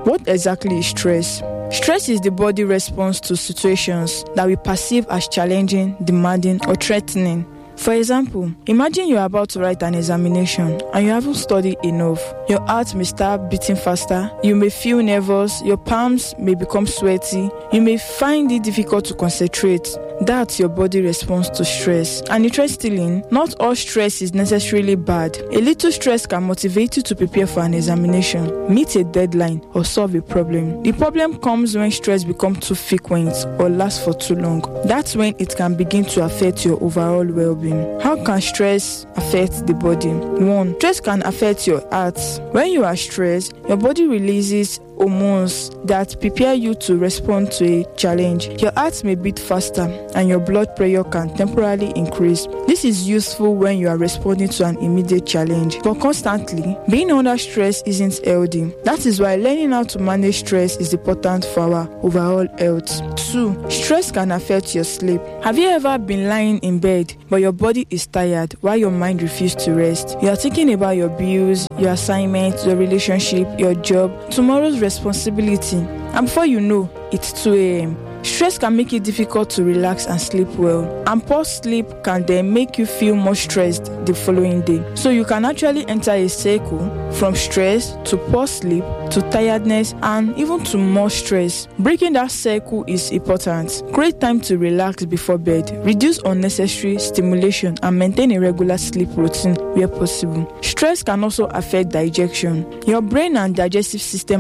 What exactly is stress? Stress is the body response to situations that we perceive as challenging, demanding, or threatening. For example, imagine you are about to write an examination and you haven't studied enough. Your heart may start beating faster, you may feel nervous, your palms may become sweaty, you may find it difficult to concentrate. That's your body response to stress. And interestingly, not all stress is necessarily bad. A little stress can motivate you to prepare for an examination, meet a deadline, or solve a problem. The problem comes when stress becomes too frequent or lasts for too long. That's when it can begin to affect your overall well-being. How can stress affect the body? 1. Stress can affect your heart. When you are stressed, your body releases hormones that prepare you to respond to a challenge. Your heart may beat faster and your blood pressure can temporarily increase. This is useful when you are responding to an immediate challenge, but constantly being under stress isn't healthy. That is why learning how to manage stress is important for our overall health. 2. Stress can affect your sleep. Have you ever been lying in bed but your body is tired while your mind refuses to rest? You are thinking about your bills, your assignments, your relationship, your job, tomorrow's responsibility, and before you know, it's 2 a.m. Stress can make it difficult to relax and sleep well, and poor sleep can then make you feel more stressed the following day. So you can actually enter a cycle from stress to poor sleep to tiredness and even to more stress. Breaking that cycle is important. Create time to relax before bed, reduce unnecessary stimulation, and maintain a regular sleep routine where possible. Stress can also affect digestion. Your brain and digestive system